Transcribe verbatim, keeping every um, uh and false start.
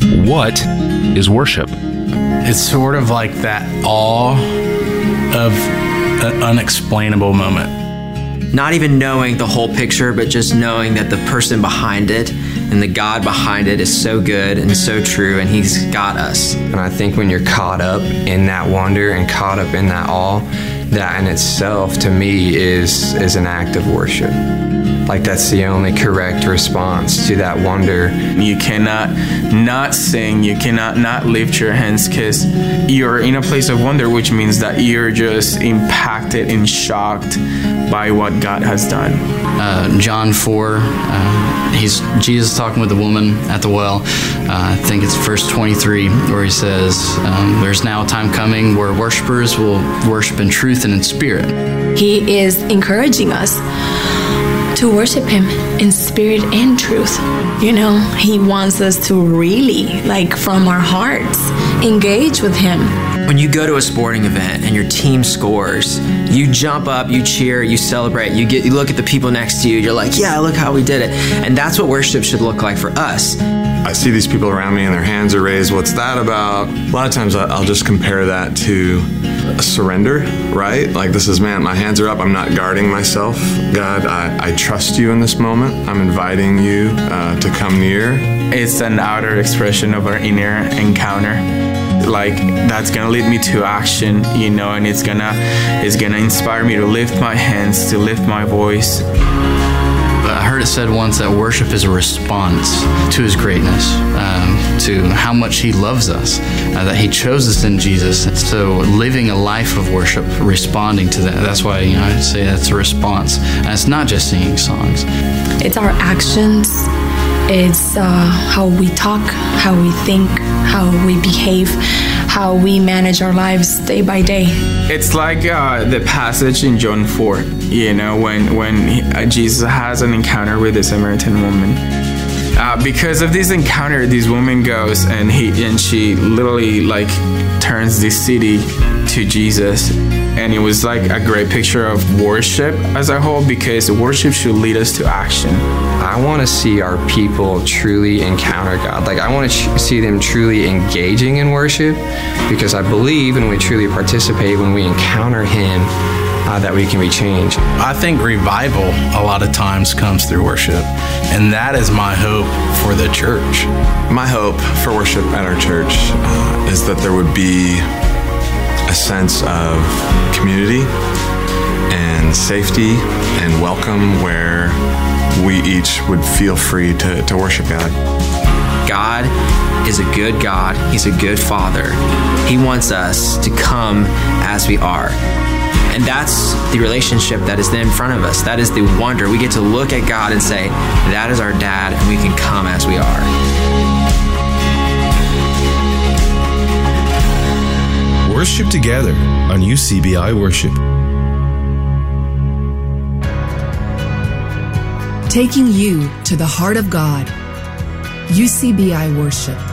What is worship? It's sort of like that awe of an unexplainable moment. Not even knowing the whole picture, but just knowing that the person behind it and the God behind it is so good and so true, and He's got us. And I think when you're caught up in that wonder and caught up in that awe, that in itself, to me, is is an act of worship. Like, that's the only correct response to that wonder. You cannot not sing, you cannot not lift your hands, because you're in a place of wonder, which means that you're just impacted and shocked by what God has done. Uh, John four, uh, he's Jesus talking with the woman at the well. Uh, I think it's verse twenty-three, where he says, um, there's now a time coming where worshipers will worship in truth and in spirit. He is encouraging us to worship Him in spirit and truth. You know, He wants us to really, like from our hearts, engage with Him. When you go to a sporting event and your team scores, you jump up, you cheer, you celebrate, you get, you look at the people next to you, you're like, yeah, look how we did it. And that's what worship should look like for us. I see these people around me and their hands are raised. What's that about? A lot of times I'll just compare that to a surrender, right? Like, this is, man, my hands are up. I'm not guarding myself. God, I, I trust you in this moment. I'm inviting you uh, to come near. It's an outer expression of our inner encounter. Like, that's gonna lead me to action, you know, and it's gonna it's gonna inspire me to lift my hands, to lift my voice. I heard it said once that worship is a response to His greatness, um, to how much He loves us, uh, that He chose us in Jesus. So living a life of worship, responding to that, that's why, you know, I say that's a response. And it's not just singing songs. It's our actions. It's uh, how we talk, how we think, how we behave, how we manage our lives day by day. It's like uh, the passage in John four, you know, when, when he, uh, Jesus has an encounter with the Samaritan woman. Uh, because of this encounter, this woman goes and he and she literally like turns this city to Jesus. And it was like a great picture of worship as a whole, because worship should lead us to action. I want to see our people truly encounter God. Like, I want to ch- see them truly engaging in worship, because I believe when we truly participate, when we encounter Him, uh, that we can be changed. I think revival a lot of times comes through worship, and that is my hope for the church. My hope for worship at our church uh, is that there would be a sense of community and safety and welcome, where we each would feel free to, to worship God. God is a good God. He's a good Father. He wants us to come as we are. And that's the relationship that is then in front of us. That is the wonder. We get to look at God and say, that is our dad, and we can come as we are. Worship together on U C B I Worship. Taking you to the heart of God. U C B I Worship.